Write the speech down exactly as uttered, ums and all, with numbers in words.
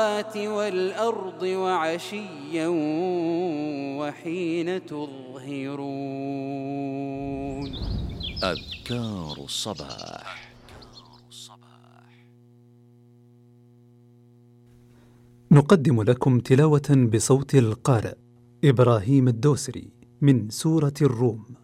والأرض وعشيا وحين تظهرون. أذكار الصباح. نقدم لكم تلاوة بصوت القارئ إبراهيم الدوسري من سورة الروم.